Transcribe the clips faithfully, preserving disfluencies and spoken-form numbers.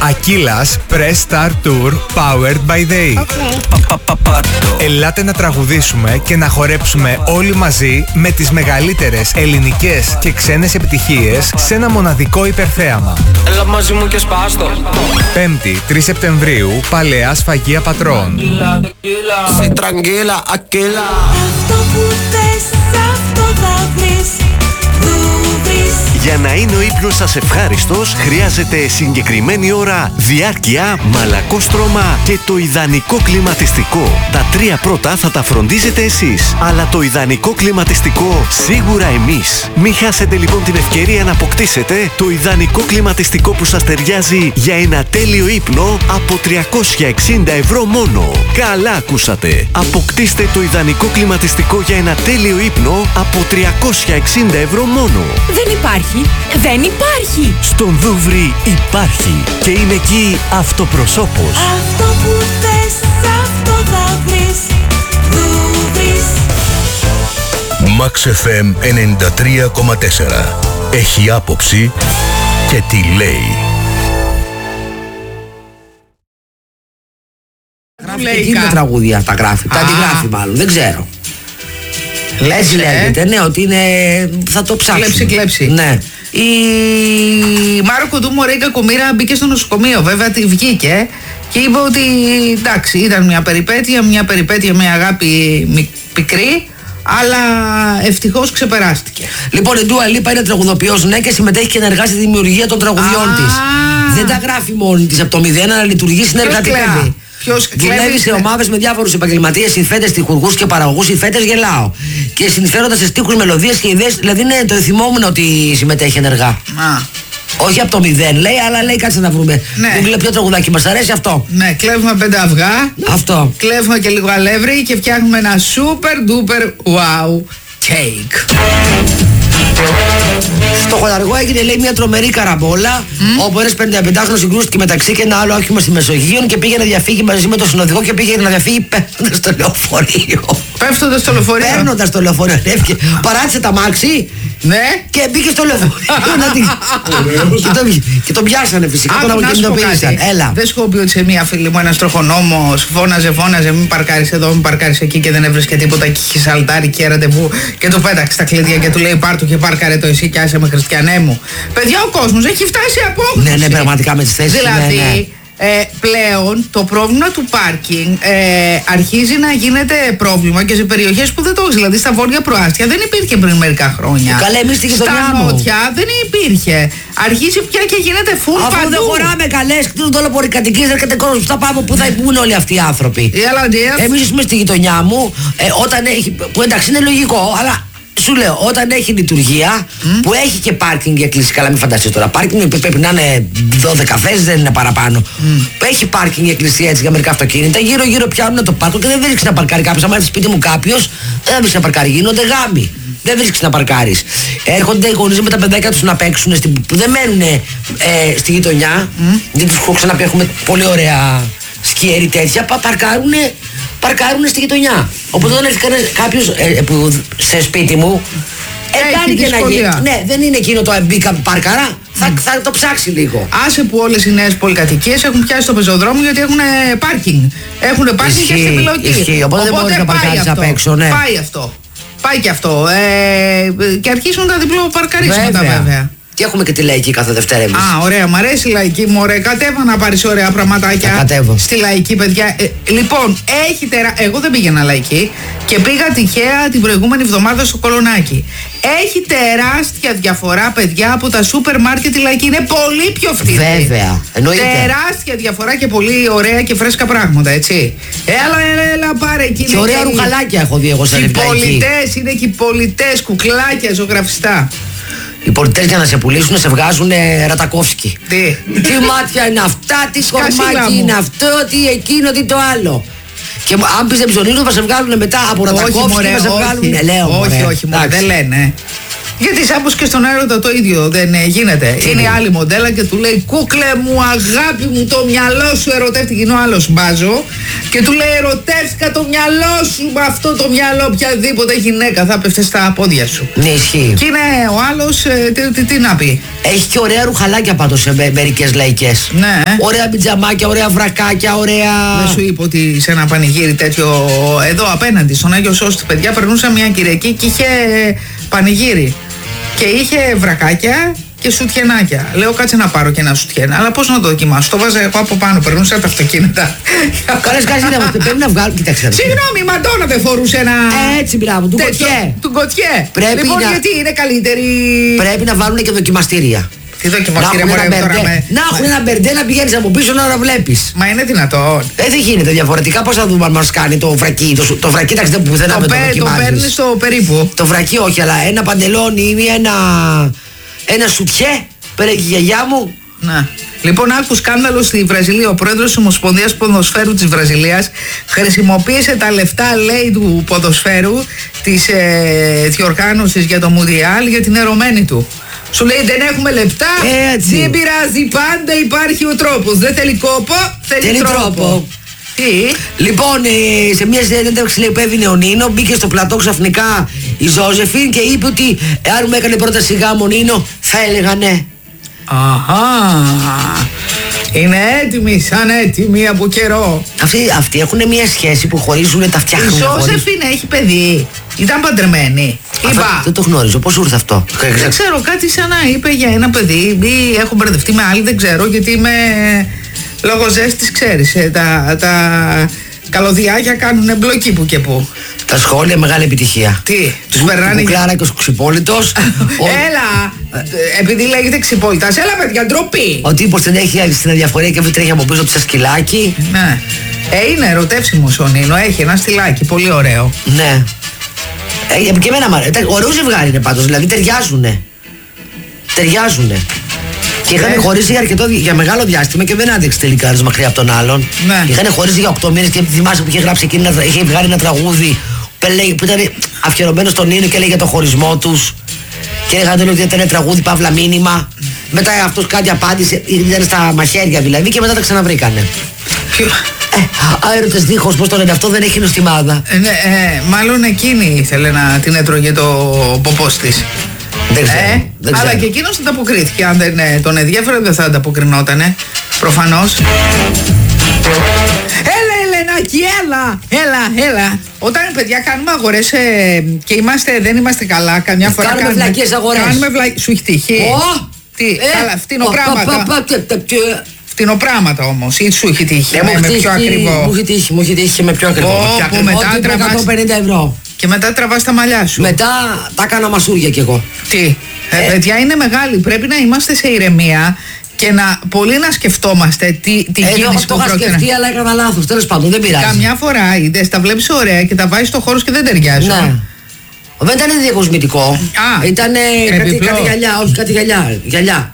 Ακύλας Press Star Tour Powered by Day. Okay. Ελάτε να τραγουδήσουμε και να χορέψουμε όλοι μαζί με τις μεγαλύτερες ελληνικές και ξένες επιτυχίες σε ένα μοναδικό υπερθέαμα. Έλα μαζί μου και σπάστο. Πέμπτη, τρεις Σεπτεμβρίου, Παλαιά Σφαγεία Πατρών. Για να είναι ο ύπνος σας ευχάριστος, χρειάζεται συγκεκριμένη ώρα, διάρκεια, μαλακόστρωμα και το ιδανικό κλιματιστικό. Τα τρία πρώτα θα τα φροντίζετε εσείς, αλλά το ιδανικό κλιματιστικό σίγουρα εμείς. Μην χάσετε λοιπόν την ευκαιρία να αποκτήσετε το ιδανικό κλιματιστικό που σας ταιριάζει για ένα τέλειο ύπνο από τριακόσια εξήντα ευρώ μόνο. Καλά ακούσατε! Αποκτήστε το ιδανικό κλιματιστικό για ένα τέλειο ύπνο από τριακόσια εξήντα ευρώ μόνο. Δεν υπάρχει. Δεν υπάρχει! Στον Δούβρι υπάρχει και είναι εκεί αυτοπροσώπος. Αυτό που θες, αυτό θα βρεις. Δούβρις. Max εφ εμ ενενήντα τρία κόμμα τέσσερα. Έχει άποψη και τι λέει. Γράφει και είναι τραγούδια, τα γράφει. Τα αντιγράφει μάλλον, δεν ξέρω. Έτσι λέγεται, ναι, ότι είναι. Θα το ψάξουμε. Κλέψη, κλέψη. Ναι. Η Μάρο Κοντού Μωρέγκα Κομίρα μπήκε στο νοσοκομείο, βέβαια τη βγήκε και είπε ότι εντάξει, ήταν μια περιπέτεια, μια περιπέτεια με αγάπη πικρή, αλλά ευτυχώς ξεπεράστηκε. Λοιπόν, η Ντούα Λίπα είναι τραγουδοποιός, ναι, και συμμετέχει και ενεργά στη δημιουργία των τραγουδιών της. Δεν τα γράφει μόνη της από το μηδέν, αλλά λειτουργεί συνεργατικά. Δουλεύει σε ομάδες με διάφορους επαγγελματίες, συνθέτες, τυχουργούς και παραγωγούς. Συνθέτες γελάω. Και συνεισφέροντας σε στίχους, μελωδίες και ιδέες. Δηλαδή, ναι, το θυμόμουν ότι συμμετέχει ενεργά. Α. Όχι από το μηδέν, λέει, αλλά λέει κάτσε να βρούμε. Ναι. Μου λέει ποιο τραγουδάκι μας αρέσει αυτό. Ναι, κλέβουμε πέντε αυγά. Αυτό. Κλέβουμε και λίγο αλεύρι και φτιάχνουμε ένα super duper wow cake. Στο Χολαργό έγινε, λέει, μια τρομερή καραμπόλα. Mm. Όπου ένας πενηνταπεντάχρονος συγκρούστηκε μεταξύ και ένα άλλο όχημα στη Μεσογείο και πήγε να διαφύγει μαζί με τον συνοδηγό και πήγε να διαφύγει πέφτοντας στο λεωφορείο. Πέφτοντας στο λεωφορείο. Παίρνοντας το λεωφορείο. Παράτησε τα μάξι. Ναι. Και μπήκε στο λεωφορείο. και, τον, και τον πιάσανε φυσικά. Α, τον αποκινητοποίησαν. Έλα. Δεν σου έχω πει ότι σε μία φίλη μου ένας τροχονόμος φώναζε, φώναζε, μην παρκάρεις εδώ, μην παρκάρεις εκεί και δεν έβρισκε τίποτα και είχε σαλτάρι και ραντεβού και του πέταξε τα κλειδιά και του λέει πάρ' του και πάρκαρε το εσύ και άσε με χριστιανέ μου. Παιδιά, ο κόσμος έχει φτάσει απόκριση. Ναι, ναι, πραγματικά με τις θέσεις. Δηλαδή, ναι, ναι. Ε, πλέον το πρόβλημα του πάρκινγκ ε, αρχίζει να γίνεται πρόβλημα και σε περιοχές που δεν το έχεις. Δηλαδή στα βόρεια προάστια δεν υπήρχε πριν μερικά χρόνια. Καλέ, εμείς στη γειτονιά μου. Στα νότια δεν υπήρχε. Αρχίζει πια και γίνεται full παντού. Αφού δεν χωράμε καλές, κτίζουν το όλο πολυκατοικίες, έρχεται κόσμος. Πού θα πάμε, πού θα βγουν όλοι αυτοί οι άνθρωποι. Εμείς ζούμε στη γειτονιά μου, ε, όταν έχει, που εντάξει είναι λογικό, αλλά σου λέω, όταν έχει λειτουργία mm. που έχει και πάρκινγκ για κλείσει, καλά μην φανταστείς τώρα, πάρκινγκ πρέπει να είναι δώδεκα θέσεις, δεν είναι παραπάνω. Mm. Έχει πάρκινγκ για εκκλησία έτσι για μερικά αυτοκίνητα, γύρω γύρω πιάνουν το πάρκο και δεν βρίσκεις να παρκάρει κάποιος. Αν έρθει σπίτι μου κάποιος, δεν βρίσκεις να παρκάρει, γίνονται γάμοι. Δεν βρίσκεις να παρκάρεις. Έρχονται οι γονείς με τα παιδάκια τους να παίξουν, στη, που δεν μένουν ε, στη γειτονιά, mm. δεν τους έχω ξαναπεί, έχουμε πολύ ωραία σκιέρι τέτοια, πα, παρκάρουνε. Παρκάρουν στη γειτονιά. Οπότε όταν έρθει κάποιος ε, σε σπίτι μου, ε, κάνει και να γίνει. Ναι, δεν είναι εκείνο το μπήκα παρκαρά. Θα, mm. θα το ψάξει λίγο. Άσε που όλες οι νέες πολυκατοικίες έχουν πιάσει το πεζοδρόμιο γιατί έχουν πάρκινγκ. Έχουν πάρκινγκ και στην πιλωτή. Ισχύει, οπότε, οπότε δεν μπορεί να παρκάρεις απ' έξω. Ναι. Πάει αυτό. Πάει και αυτό. Ε, και αρχίσουν τα διπλό παρκαρίσματα βέβαια. βέβαια. Και έχουμε και τη λαϊκή κάθε Δευτέρα εμείς. Α, ωραία, μου αρέσει η λαϊκή, μου ωραία. Κατέβα να πάρεις ωραία πραγματάκια. Κατέβω. Στη λαϊκή, παιδιά. Ε, λοιπόν, έχει τερα... Εγώ δεν πήγαινα λαϊκή και πήγα τυχαία την προηγούμενη εβδομάδα στο Κολονάκι. Έχει τεράστια διαφορά, παιδιά, από τα σούπερ μάρκετ. Η λαϊκή είναι πολύ πιο φθηνή. Βέβαια, εννοείται. Τεράστια διαφορά και πολύ ωραία και φρέσκα πράγματα, έτσι. Έλα, έλα, έλα, πάρε εκεί. Και ωραία και... ρουχαλάκια έχω δει εγώ σε λαϊκή. Οι πολιτές, είναι και οι πολιτές, κουκλάκια, ζωγραφιστά. Οι πολιτές για να σε πουλήσουν σε βγάζουν ε, Ρατακόφσκι. Τι. Τι μάτια είναι αυτά, τι κορμάκι είναι αυτό, τι εκείνο, τι το άλλο. Και αν πεις δεν ψωνίζουν θα σε βγάλουν μετά από Ρατακόφσκι και θα σε βγάλουν. Ναι, λέω, όχι, όχι, μωρέ, δεν λένε. Γιατί σάπως και στον έρωτα το ίδιο δεν ε, γίνεται. Τι είναι είναι? άλλη μοντέλα και του λέει κούκλε μου, αγάπη μου, το μυαλό σου ερωτεύτηκε. Είναι ο άλλος μπάζο και του λέει ερωτεύτηκα το μυαλό σου. Με αυτό το μυαλό οποιαδήποτε γυναίκα θα πέφτε στα πόδια σου. Ναι, ισχύει. Και είναι ο άλλος, ε, τι, τι, τι να πει. Έχει και ωραία ρουχαλάκια πάντως σε με, μερικές λαϊκές. Ναι. Ωραία πιτζαμάκια, ωραία βρακάκια, ωραία. Δεν σου είπα ότι σε ένα πανηγύρι τέτοιο εδώ απέναντι στον Άγιο Σώστη, παιδιά, περνούσα μια Κυριακή και είχε πανηγύρι. Και είχε βρακάκια και σουτιενάκια. Λέω κάτσε να πάρω και ένα σουτιένα. Αλλά πώς να το δοκιμάσω. Το βάζα εγώ από πάνω, περνούσα τα αυτοκίνητα. Καλές κάτσε να πρέπει να βγάλω. Κοίταξε. Συγγνώμη, η Μαντόνα δεν φορούσε ένα. Έτσι, μπράβο, του Γκοτιέ. Του Γκοτιέ. Πρέπει λοιπόν, να- γιατί είναι καλύτερη. Πρέπει να βάλουν και δοκιμαστήρια. Τι Να δοκιμαστήρια έχουν μωρέ ένα τώρα μπερντέ, με. να έχουν ένα μπερντέ να πηγαίνεις από πίσω να βλέπεις. Μα είναι δυνατόν. Ε, δεν γίνεται διαφορετικά. Πώς θα δούμε αν μας κάνει το βρακί. Το, σου- το βρακί, εντάξει, δεν πουθενά Το, δεν το πέ, το δοκιμάζεις. παίρνει στο περίπου. Το βρακί όχι, αλλά ένα παντελόνι ή ένα, ένα σουτιέ. Πέρα και η γιαγιά μου. Να. Λοιπόν, άκου σκάνδαλο στη Βραζιλία. Ο πρόεδρος της Ομοσπονδίας Ποδοσφαίρου της Βραζιλίας χρησιμοποίησε τα λεφτά, λέει, του ποδοσφαίρου της ε, διοργάνωσης για το Μουντιάλ για την ερωμένη του. Σου λέει δεν έχουμε λεπτά, Έτσι. δεν πειράζει, πάντα υπάρχει ο τρόπος. Δεν θέλει κόπο, θέλει, Θέλει τρόπο. τρόπο. Τι? Λοιπόν, ε, σε μια συνέντευξη λέει που έδινε ο Νίνο, μπήκε στο πλατό ξαφνικά η Ζώζεφιν και είπε ότι εάν μου έκανε πρόταση γάμο Νίνο, θα έλεγα ναι. Αχα. Είναι έτοιμη, σαν έτοιμη από καιρό. Αυτοί, αυτοί έχουν μια σχέση που χωρίζουν, τα Η φτιάχνουν. χωρίς- Ζώσεφιν έχει παιδί. Ήταν παντρεμένη. Αυτό Είπα. δεν το γνώριζω. Πώς σου ήρθε αυτό? Δεν ξέρω, κάτι σαν να είπε για ένα παιδί ή έχω μπερδευτεί με άλλη, δεν ξέρω, γιατί είμαι λόγω ζέστης, ξέρεις, ε, τα, τα καλωδιάκια κάνουν εμπλοκή που και που. Τα σχόλια μεγάλη επιτυχία. Τι, τους περνάνε για... Κλάρα και ο Ξυπόλυτος. ο, Έλα, ε, επειδή λέγεται Ξυπόλυτας, έλα παιδιά, ντροπή. ο τύπος την έχει στην αδιαφορία και τρέχει από πίσω του σαν σκυλάκι. Ναι. Ε, είναι ερωτεύσιμος ο Νίνο, έχει ένα στυλάκι, πολύ ωραίο. Ναι. Ε, και εμένα μου αρέσει. Ωραίο ζευγάρι είναι πάντως, δηλαδή ταιριάζουνε. Ταιριάζουνε. Και είχαν Ναι. χωρίσει για, αρκετό, για μεγάλο διάστημα και δεν άντεξε τελικά ένας μακριά από τον άλλον. Ναι. Είχαν χωρίσει για οκτώ μήνες και θυμάσαι που είχε γράψει εκείνη, ένα- είχε βγάλει ένα τραγούδι που, έλεγε, που ήταν αφιερωμένο στον Νίνο και έλεγε για το χωρισμό τους. Και έλεγαν ότι ήταν τραγούδι παύλα μήνυμα. Μετά αυτός κάτι απάντησε, ήταν στα μαχαίρια δηλαδή και μετά τα ξαναβρήκανε. Ποιο- Ε, άερωτες δίχως, πώς το λένε, αυτό δεν έχει νοστιμάδα. Ε, ναι, ε, μάλλον εκείνη ήθελε να την έτρωγε το ποπός της. Δεν ξέρω. Ε, δεν αλλά ξέρω. και εκείνος ανταποκρίθηκε. Αν δεν ε, τον ενδιαφέρον, δεν θα ανταποκρινότανε. Προφανώς. Έλα, Ελενάκη, έλα! Έλα, έλα. Όταν παιδιά κάνουμε αγορές ε, και είμαστε, δεν είμαστε καλά, καμιά φορά Κάνουμε βλακίες αγορές. Κάνουμε βλα... Σου έχει τύχει. Ω! Τι, Ε, καλά, πα, φτηνοπράγματα. πα, πα, τε, τε, τε. Φτηνοπράγματα όμως. Ή σου έχει τύχει Ε, με, μου με έχει πιο τύχει- ακριβό. Μου έχει τύχει, μου έχει τύχει και με πιο ακριβό. Πω, Με πιο πω, ακριβό, μετά τύπου τραβάς- εκατόν πενήντα ευρώ. Και μετά τραβάς τα μαλλιά σου. Μετά τα έκανα μασούρια κι εγώ. Τι. Ε, Ε. παιδιά, είναι μεγάλη. Πρέπει να είμαστε σε ηρεμία και να πολύ να σκεφτόμαστε τι, τι Εγώ κίνηση το που είχα πρόκειται να. σκεφτεί, αλλά έκανα λάθος. Τέλος πάντων, δεν πειράζει. Καμιά φορά είδες, τα βλέπεις ωραία και τα βάζεις στο χώρο και δεν ταιριάζουν. Ναι. Δεν ήταν διακοσμητικό. Α, Ήταν κάτι, επιπλό. κάτι γυαλιά, όχι κάτι γυαλιά. Γυαλιά.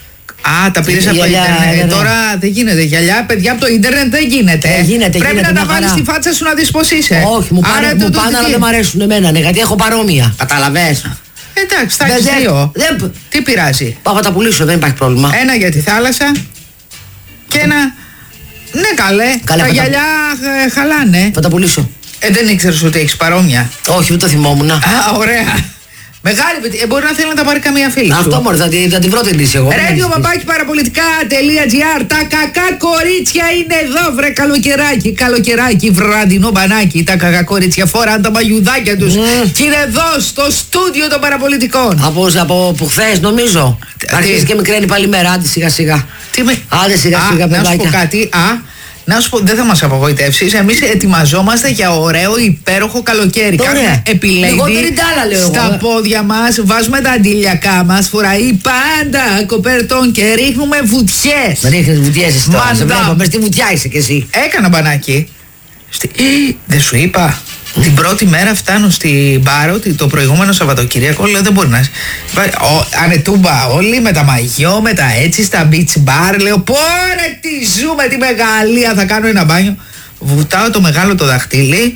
Α, τα πήρες από το Γυαλιά, ίντερνετ. ναι, ναι. Τώρα δεν γίνεται γυαλιά, παιδιά, από το ίντερνετ δεν γίνεται. Ε, γίνεται, Πρέπει γίνεται, να τα μια βάλεις χαρά. στη φάτσα σου να δεις πώς είσαι. Όχι, μου πάνε, Άρα, μου το- το- πάνε τι- αλλά δεν μ' αρέσουν εμένα, ναι, γιατί έχω παρόμοια. Καταλαβες. Εντάξει, θα Δεν- έχεις δεν- δύο. δεν- Τι πειράζει. Πάω να τα πουλήσω, δεν υπάρχει πρόβλημα. Ένα για τη θάλασσα και ένα. Ναι, καλέ. Καλέ, τα θα τα- γυαλιά ε, χαλάνε. Θα τα πουλήσω. Ε, δεν ήξερες ότι έχεις παρόμοια. Όχι, δεν το θυμόμουν. Α, ωραία. Μεγάλη παιδί. Ε, μπορεί να θέλει να τα πάρει καμία φίλη. Αυτό σου. μόνο, θα, τη- θα την βρω τη λύση εγώ. Radio παπάκι παραπολιτικά.gr. Τα κακά κορίτσια είναι εδώ, βρε καλοκαιράκι. Καλοκαιράκι, βραδινό μπανάκι. Τα κακά κορίτσια φοράνε τα μαγιουδάκια τους. Mm. Και είναι εδώ στο στούντιο των παραπολιτικών. Από, από που χθες νομίζω. Τι- Αρχίζει και μικραίνει πάλι η μέρα, άντε σιγά σιγά. Τι με... Άντε σιγά Α, σιγά να σου πω παιδάκια. κάτι. Α, να σου πω, δεν θα μας απογοητεύσεις. Εμείς ετοιμαζόμαστε για ωραίο υπέροχο καλοκαίρι. Ωραία. Κάνουμε επιλέγει Λιγότερη ντάλα, λέω εγώ, στα ε. πόδια μας, βάζουμε τα αντιλιακά μας, φοράει πάντα κοπέρτον και ρίχνουμε βουτιές. Ρίχνεις βουτιές εσύ τώρα. Σε Μαντά. βλέπω, μες στη βουτιά είσαι κι εσύ. Έκανα μπανάκι. Στη... Ε, δεν σου είπα. Την πρώτη μέρα φτάνω στην Πάρο το προηγούμενο Σαββατοκύριακο. Λέω δεν μπορεί να. Ο, ανετούμπα όλοι με τα μαγιό, με τα έτσι στα beach bar. Λέω πόρε τι ζούμε, τη μεγαλεία. Θα κάνω ένα μπάνιο. Βουτάω το μεγάλο το δαχτύλι.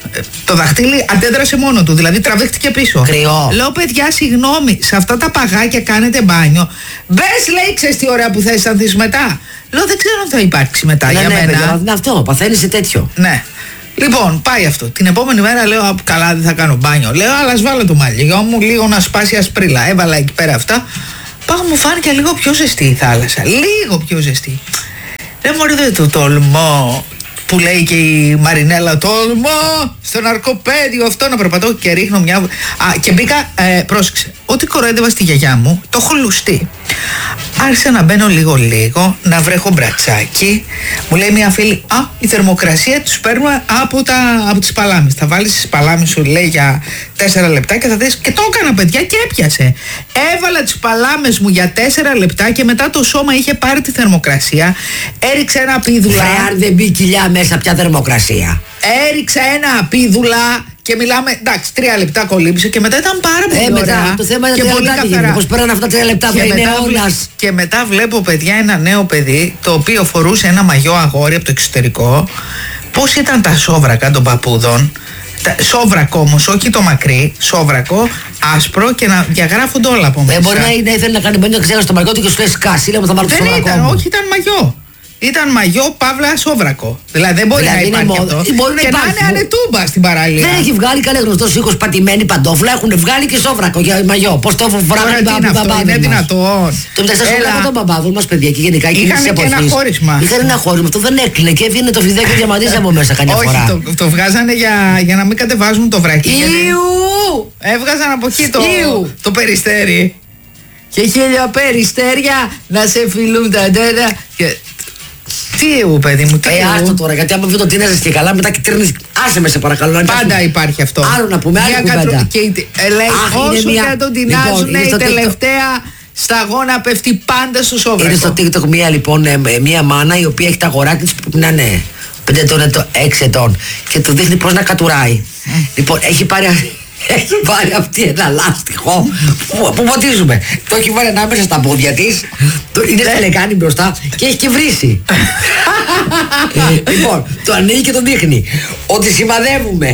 Το δαχτύλι αντέδρασε μόνο του, δηλαδή τραβήχτηκε πίσω. Κρυό. Λέω, παιδιά, συγγνώμη, σε αυτά τα παγάκια κάνετε μπάνιο. Μπες, λέει, ξέρεις τι ωραία που θα αισθανθείς μετά. Λέω, δεν ξέρω αν θα υπάρξει μετά Ναι, για ναι, μένα. παιδιά, είναι αυτό, παθαίνεις σε τέτοιο. Ναι. Λοιπόν, πάει αυτό. Την επόμενη μέρα λέω, «Α, καλά, δεν θα κάνω μπάνιο». Λέω, αλλά ας βάλω το μαλλιό μου λίγο να σπάσει ασπρίλα. Έβαλα εκεί πέρα αυτά. Πάω, μου φάνηκε λίγο πιο ζεστή η θάλασσα. Λίγο πιο ζεστή. Δεν μωρέ, δεν το τολμώ. Που λέει και η Μαρινέλα, τολμώ στο ναρκοπαίδιο αυτό να περπατώ και ρίχνω μια. Α, και μπήκα, ε, πρόσεξε. Ό,τι κοροϊδεύα στη γιαγιά μου, το έχω λουστεί. Άρχισα να μπαίνω λίγο-λίγο, να βρέχω μπρατσάκι. Μου λέει μια φίλη, α, η θερμοκρασία τους παίρνουμε από, τα, από τις παλάμες. Θα βάλεις τις παλάμες σου, λέει, για τέσσερα λεπτά και θα δεις. Και το έκανα, παιδιά, και έπιασε. Έβαλα τις παλάμες μου για τέσσερα λεπτά και μετά το σώμα είχε πάρει τη θερμοκρασία. Έριξε ένα πίδουλα. Βρε, αν δεν μπει κοιλιά μέσα, πια θερμοκρασία. Έριξα ένα πίδουλα και μιλάμε, εντάξει, τρία λεπτά κολύμπησε και μετά ήταν πάρα πολύ Ε, μετά, ωραία το θέμα είναι και τρία πολύ λεπτά. καθαρά. Πώς πέραν αυτά τα τρία λεπτά, Και θα είναι μετά, βλέ- αιώνας. και μετά βλέπω, παιδιά, ένα νέο παιδί το οποίο φορούσε ένα μαγιό αγόρι από το εξωτερικό. Πώς ήταν τα σόβρακα των παππούδων. Τα, σόβρακο όμως, όχι το μακρύ, σόβρακο, άσπρο και να διαγράφονται όλα από μέσα. Ε, μπορεί να είναι, ήθελε να κάνει μπάνιο, ξέρω, στο μαγιό του και σου λέει σκάση. Λέμε, θα βάλω το Δεν σοβρακό ήταν, μου. όχι, ήταν μαγιό. Ήταν μαγιό, παύλα, σόβρακο. Δηλαδή δεν μπορεί Δηλαδή να είναι υπάρχει μόδα. αυτό. Ή μπορεί να και να υπάρχει. είναι ανετούμπα στην παραλία. Δεν έχει βγάλει κανένα γνωστό οίκο πατημένη παντόφλα. Έχουν βγάλει και σόβρακο για μαγιό. Πώ το Τώρα φοράνε τι οι είναι αυτό, μπαμπάδες είναι μας. δυνατόν. Το μεταξύ τα Έλα. σόβρακα των μπαμπάδων μα, παιδιά, και γενικά εκείνη Είχανε τη και ένα εποχή. χώρισμα. Είχαν ένα χώρισμα. Αυτό δεν έκλεινε και έβγαινε το φιδάκι διαμαντής από μέσα καμιά Όχι, φορά. το, το βγάζανε για, για να μην κατεβάζουν το βρακί. γιατί Ιου! Έβγαζαν από εκεί το, Ιου! το περιστέρι. Και χίλια περιστέρια να σε φιλούν τα ντένα. Και... Τι εγώ, παιδί μου, τι Ε, εγώ. άστο τώρα, γιατί άμα δεν το τίναζες και καλά, μετά και τρίνεις. Άσε με, σε παρακαλώ. να Πάντα υπάρχουν- υπάρχει αυτό. Άλλο να πούμε, άλλη Μια κουβέντα. κατρο- και η- ε, λέει, Αχ, είναι όσο μια- και να τον Λοιπόν, τεινάζουν, είναι η στο TikTok. τελευταία σταγόνα πέφτει πάντα στο σόβρακο. Είναι στο TikTok μία λοιπόν, ε, ε, μία μάνα η οποία έχει τα αγοράκι της που πρέπει να είναι πέντε ετών, ετών, έξι ετών και του δείχνει πώς να κατουράει. Λοιπόν, έχει πάρει, έχει πάρει αυτή ένα λάστιχο που, που ποτίζουμε. Το έχει βάλει ανάμεσα στα πόδια της, το είναι στα λεκάνη μπροστά και έχει και βρύσει. Λοιπόν, το ανοίγει και τον δείχνει ότι σημαδεύουμε.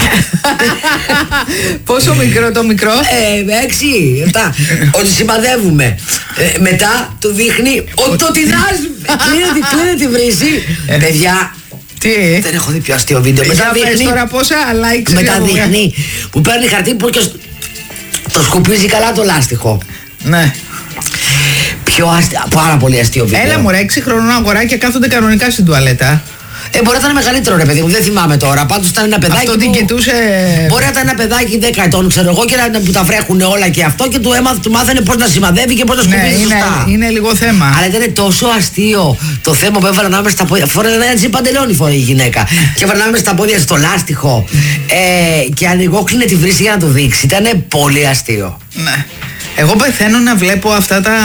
Πόσο μικρό το μικρό. Ε, έξι, επτά. Ότι σημαδεύουμε. Ε, μετά του δείχνει ότι το τεινάζουμε. Κλείνει, κλείνει τη βρύση. Παιδιά, Τι. δεν έχω δει πιο αστείο βίντεο. Για Μετά πες δείχνει, τώρα πόσα likes μετά έχω βγάλει. δείχνει που παίρνει χαρτί που και σ- το σκουπίζει καλά το λάστιχο. Ναι. Πιο αστείο, πάρα πολύ αστείο βίντεο. Έλα μωρέ, έξι χρονών αγοράκια κάθονται κανονικά στην τουαλέτα. Ε, μπορεί να ήταν μεγαλύτερο ρε παιδί μου, δεν θυμάμαι τώρα. Πάντως ήταν ένα παιδάκι. Αυτό την που- κοιτούσε. Μπορεί να ήταν ένα παιδάκι δέκα ετών, ξέρω εγώ, και να που τα βρέχουν όλα και αυτό και του, έμαθε, του μάθανε πώς να σημαδεύει και πώς να Ναι, σκουπίζει είναι, σωστά. είναι λίγο θέμα. Αλλά ήταν τόσο αστείο το θέμα που έβαλαν ανάμεσα στα πόδια. Φοράει ένα τζι παντελόνι φοράει η γυναίκα. Και έβαλαν ανάμεσα στα πόδια στο λάστιχο. Ε, και ανοιγόκλεινε τη βρύση για να το δείξει. Ήταν πολύ αστείο. Ναι. Εγώ πεθαίνω να βλέπω αυτά τα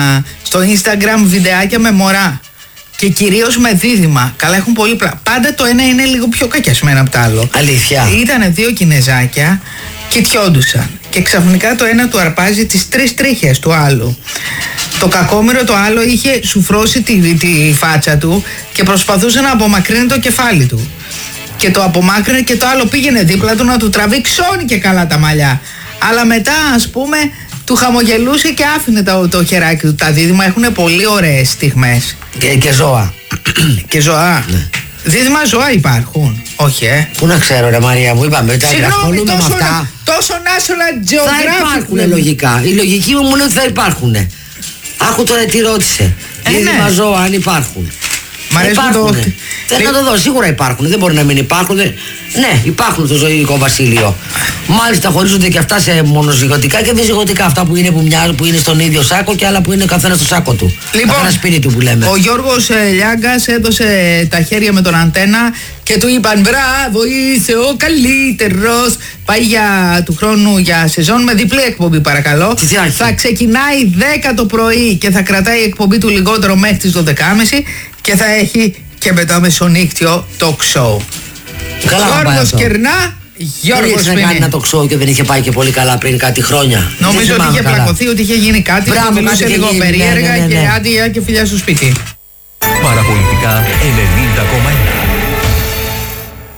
στο Instagram βιντεάκια με μωρά. Και κυρίως με δίδυμα. Καλά, έχουν πολύ πλάκα. Πάντα το ένα είναι λίγο πιο κακιασμένο από το άλλο. Αλήθεια. Ήτανε δύο κινεζάκια, κοιτιόντουσαν. Και ξαφνικά το ένα του αρπάζει τις τρεις τρίχες του άλλου. Το κακόμοιρο το άλλο είχε σουφρώσει τη, τη φάτσα του και προσπαθούσε να απομακρύνει το κεφάλι του. Και το απομάκρυνε και το άλλο πήγαινε δίπλα του να του τραβήξώνει και καλά τα μαλλιά. Αλλά μετά, ας πούμε, του χαμογελούσε και άφηνε το, το χεράκι του. Τα δίδυμα έχουν πολύ ωραίες στιγμές. Και, και ζώα. Και ζωά. Δίδυμα ζώα υπάρχουν. Όχι, ε. Πού να ξέρω, ρε Μαρία μου, είπαμε. τα- Συγγνώμη, ασχολούμαι με τόσο, αυτά. τόσο National Θα Geographic. υπάρχουν λογικά. Η λογική μου μου λέει ότι θα υπάρχουν. Άκου τώρα τι ρώτησε. Ε, Δίδυμα ναι. ζώα, αν υπάρχουν. Μ' αρέσει που το- Υπάρχουνε. Θέλω να το δω, σίγουρα υπάρχουν. Δεν μπορεί να μην υπάρχουν. Ναι, υπάρχουν στο ζωικό βασίλειο. Μάλιστα χωρίζονται και αυτά σε μονοζυγωτικά και διζυγωτικά. Αυτά που είναι, που, μοιάζουν, που είναι στον ίδιο σάκο και άλλα που είναι καθένα στο σάκο του. Λοιπόν, καθένα σπίτι του που λέμε. ο Γιώργος ε, Λιάγκας έδωσε τα χέρια με τον αντένα και του είπαν μπράβο, είσαι ο καλύτερος. Πάει για του χρόνου για σεζόν με διπλή εκπομπή, παρακαλώ. Τι θα έχει? Θα ξεκινάει δέκα το πρωί και θα κρατάει η εκπομπή του λιγότερο μέχρι τις δώδεκα και μισή και θα έχει και μετά μεσονύκτιο talk show. Καλά θα πάει Γιώργος αυτό. Κερνά, Γιώργος Δεν να κάνει Σπινή. ένα τοξό και δεν είχε πάει και πολύ καλά πριν κάτι χρόνια. Νομίζω Δεν ότι θυμάμαι είχε καλά. πλακωθεί, ότι είχε γίνει κάτι, Μπράβο, που μιλούσε κάτι είχε λίγο γίνει, ναι, περίεργα ναι, ναι, ναι. και άντε γεια και φιλιά στο σπίτι. Παραπολιτικά ενενήντα κόμμα ένα. Τα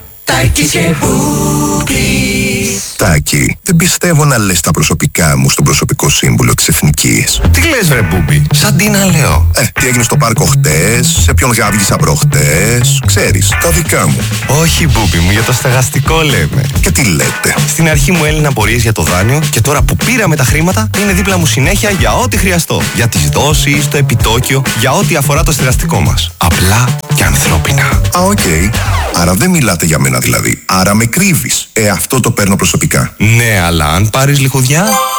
Τάκης και Μπούμπης. Τάκη, δεν πιστεύω να λες τα προσωπικά μου στον προσωπικό σύμβουλο της Εθνικής. Τι λες βρε Μπούμπη, σαν τι να λέω. Ε, τι έγινε στο πάρκο χτες, σε ποιον γάβγισα προχτές, ξέρεις, τα δικά μου. Όχι Μπούμπη μου, για το στεγαστικό λέμε. Και τι λέτε. Στην αρχή μου έλυναν απορίες για το δάνειο και τώρα που πήραμε τα χρήματα είναι δίπλα μου συνέχεια για ό,τι χρειαστώ. Για τις δόσεις, το επιτόκιο, για ό,τι αφορά το στεγαστικό μας. Απλά και ανθρώπινα. Α, οκ. Okay. Άρα δεν μιλάτε για μένα δηλαδή. Άρα με κρύβεις. Ε, αυτό το παίρνω προσωπικά. Ναι, αλλά αν πάρεις λιχουδιά...